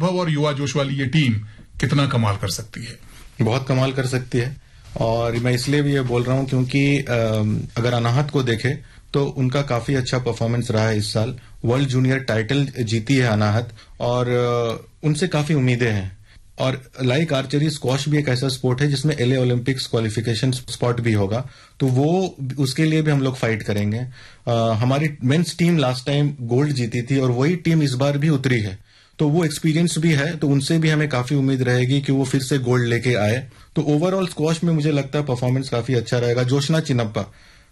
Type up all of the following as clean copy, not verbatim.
वैभव और युवा जोश वाली ये टीम कितना कमाल कर सकती है? बहुत कमाल कर सकती है। और मैं इसलिए भी ये बोल रहा हूं क्योंकि अगर अनाहत को देखें तो उनका काफी अच्छा परफॉर्मेंस रहा है इस साल। वर्ल्ड जूनियर टाइटल जीती है अनाहत और उनसे काफी उम्मीदें हैं। और लाइक आर्चरी, स्क्वॉश भी एक ऐसा स्पोर्ट है जिसमें एलए ओलंपिक्स क्वालिफिकेशन स्पॉट भी होगा, तो वो उसके लिए भी हम लोग फाइट करेंगे। हमारी men's team last time gold जीती थी और वही टीम इस बार भी उतरी है, तो वो एक्सपीरियंस भी है, तो उनसे भी हमें काफी उम्मीद रहेगी कि वो फिर से गोल्ड लेके आए। तो ओवरऑल स्क्वॉश में मुझे लगता है परफॉर्मेंस काफी अच्छा रहेगा। जोशना चिन्नप्पा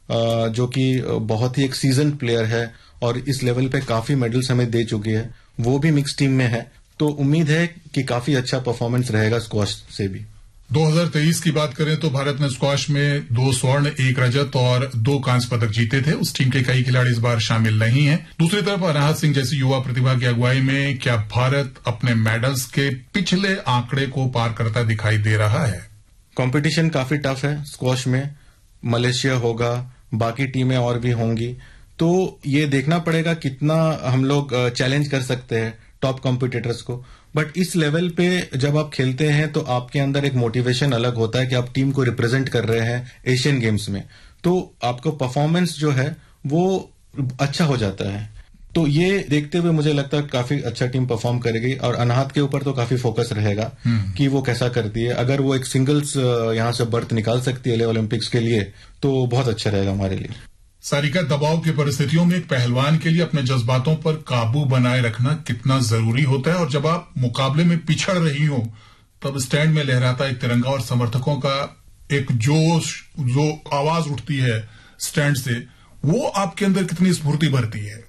जो कि बहुत ही एक सीजन प्लेयर है और इस लेवल पे काफी मेडल्स हमें दे चुकी है, वो भी मिक्स टीम में है, तो उम्मीद है कि काफी अच्छा परफॉर्मेंस रहेगा स्क्वॉश से भी। 2023 की बात करें तो भारत ने स्क्वॉश में 2 स्वर्ण, 1 रजत और 2 कांस्य पदक जीते थे। उस टीम के कई खिलाड़ी इस बार शामिल नहीं हैं। दूसरी तरफ अनाहत सिंह जैसी युवा प्रतिभा की अगुवाई में क्या भारत अपने मेडल्स के पिछले आंकड़े को पार करता दिखाई दे रहा है? कंपटीशन काफी टफ है स्क्वॉश में। मलेशिया होगा, बाकी टीमें और भी होंगी, तो ये देखना पड़ेगा कितना हम लोग चैलेंज कर सकते हैं टॉप कॉम्पिटिटर्स को। बट इस लेवल पे जब आप खेलते हैं तो आपके अंदर एक मोटिवेशन अलग होता है कि आप टीम को रिप्रेजेंट कर रहे हैं एशियन गेम्स में, तो आपको परफॉर्मेंस जो है वो अच्छा हो जाता है। तो ये देखते हुए मुझे लगता है काफी अच्छा टीम परफॉर्म करेगी और अनाहत के ऊपर तो काफी फोकस रहेगा कि वो कैसा करती है। अगर वो एक सिंगल्स यहां से बर्थ निकाल सकती है ओलंपिक्स के लिए तो बहुत अच्छा रहेगा हमारे लिए। सारिका, दबाव की परिस्थितियों में एक पहलवान के लिए अपने जज्बातों पर काबू बनाए रखना कितना जरूरी होता है, और जब आप मुकाबले में पिछड़ रही हो तब स्टैंड में लहराता एक तिरंगा और समर्थकों का एक जोश, जो आवाज उठती है स्टैंड से, वो आपके अंदर कितनी स्फूर्ति भरती है?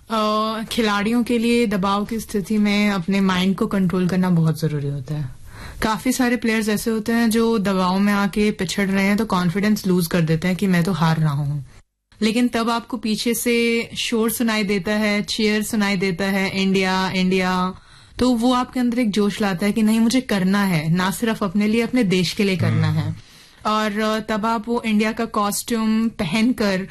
खिलाड़ियों के लिए दबाव की स्थिति में अपने माइंड को कंट्रोल करना बहुत जरूरी होता है। काफी सारे प्लेयर्स ऐसे होते हैं जो दबाव में आके पिछड़ रहे हैं तो कॉन्फिडेंस लूज कर देते हैं कि मैं तो हार रहा हूं, लेकिन तब आपको पीछे से शोर सुनाई देता है, चीयर सुनाई देता है, इंडिया इंडिया, तो वो आपके अंदर एक जोश लाता है कि नहीं, मुझे करना है, ना सिर्फ अपने लिए, अपने देश के लिए करना है। और तब आप वो इंडिया का कॉस्ट्यूम पहनकर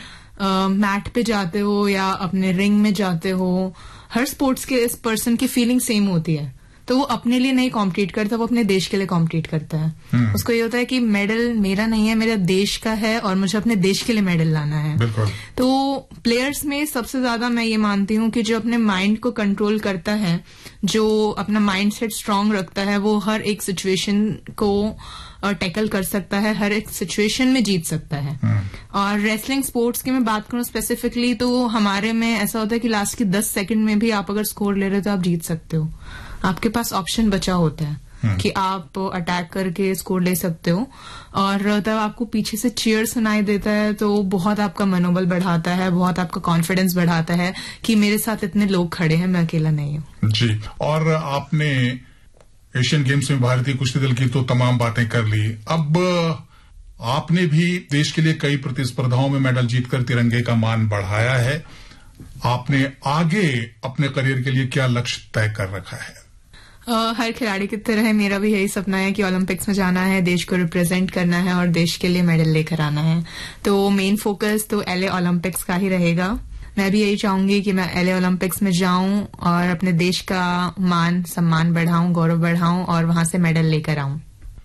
मैट पे जाते हो या अपने रिंग में जाते हो। हर स्पोर्ट्स के इस पर्सन की फीलिंग सेम होती है, तो वो अपने लिए नहीं कॉम्पीट करता, वो अपने देश के लिए कॉम्पीट करता है। उसको ये होता है कि मेडल मेरा नहीं है, मेरा देश का है और मुझे अपने देश के लिए मेडल लाना है। तो प्लेयर्स में सबसे ज्यादा मैं ये मानती हूँ कि जो अपने माइंड को कंट्रोल करता है, जो अपना माइंड सेट स्ट्रांग रखता है, वो हर एक सिचुएशन को टैकल कर सकता है, हर एक सिचुएशन में जीत सकता है। और रेसलिंग स्पोर्ट्स की मैं बात करूं स्पेसिफिकली, तो हमारे में ऐसा होता है कि लास्ट की 10 सेकंड में भी आप अगर स्कोर ले रहे हो तो आप जीत सकते हो। आपके पास ऑप्शन बचा होता है कि आप अटैक करके स्कोर ले सकते हो, और तब आपको पीछे से चीयर सुनाई देता है तो बहुत आपका मनोबल बढ़ाता है, बहुत आपका कॉन्फिडेंस बढ़ाता है कि मेरे साथ इतने लोग खड़े हैं, मैं अकेला नहीं हूँ। जी, और आपने एशियन गेम्स में भारतीय कुश्ती दल की तो तमाम बातें कर ली। अब आपने भी देश के लिए कई प्रतिस्पर्धाओं में मेडल जीतकर तिरंगे का मान बढ़ाया है। आपने आगे अपने करियर के लिए क्या लक्ष्य तय कर रखा है? हर खिलाड़ी की तरह मेरा भी यही सपना है कि ओलंपिक्स में जाना है, देश को रिप्रेजेंट करना है और देश के लिए मेडल लेकर आना है। तो मेन फोकस तो एलए ओलंपिक्स का ही रहेगा। मैं भी यही चाहूंगी कि मैं एलए ओलंपिक्स में जाऊं और अपने देश का मान सम्मान बढ़ाऊं, गौरव बढ़ाऊं और वहां से मेडल लेकर आऊं।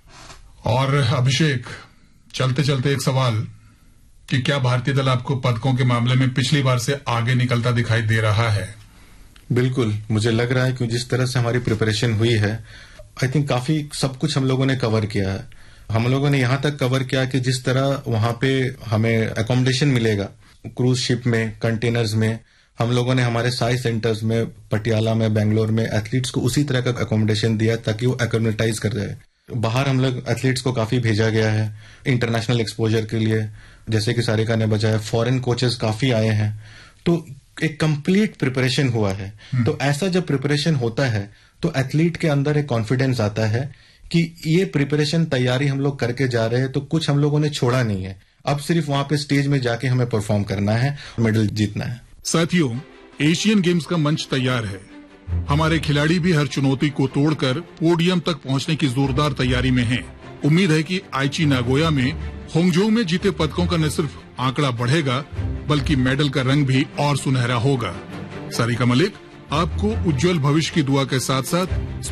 और अभिषेक, चलते चलते एक सवाल कि क्या भारतीय दल आपको पदकों के मामले में पिछली बार से आगे निकलता दिखाई दे रहा है? बिल्कुल, मुझे लग रहा है कि जिस तरह से हमारी प्रिपरेशन हुई है, आई थिंक काफी सब कुछ हम लोगों ने कवर किया है। हम लोगों ने यहां तक कवर किया कि जिस तरह वहां पे हमें अकोमोडेशन मिलेगा क्रूज शिप में, कंटेनर्स में, हम लोगों ने हमारे साई सेंटर्स में, पटियाला में, बेंगलोर में एथलीट्स को उसी तरह का अकोमोडेशन दिया ताकि वो एक्लेमेटाइज कर जाए। बाहर हम लोग एथलीट्स को काफी भेजा गया है इंटरनेशनल एक्सपोजर के लिए, जैसे कि सारिका ने बताया, फॉरेन कोचेस काफी आए हैं, तो एक कंप्लीट प्रिपरेशन हुआ है। तो ऐसा जब प्रिपरेशन होता है तो एथलीट के अंदर एक कॉन्फिडेंस आता है कि ये प्रिपरेशन तैयारी हम लोग करके जा रहे हैं, तो कुछ हम लोगों ने छोड़ा नहीं है, अब सिर्फ वहां पे स्टेज में जाके हमें परफॉर्म करना है, मेडल जीतना है। साथियों, एशियन गेम्स का मंच तैयार है। हमारे खिलाड़ी भी हर चुनौती को तोड़कर पोडियम तक पहुंचने की जोरदार तैयारी में हैं। उम्मीद है कि आईची नागोया में, होंगजोऊ में जीते पदकों का न सिर्फ आंकड़ा बढ़ेगा बल्कि मेडल का रंग भी और सुनहरा होगा। सारिका मलिक आपको उज्जवल भविष्य की दुआ के साथ साथ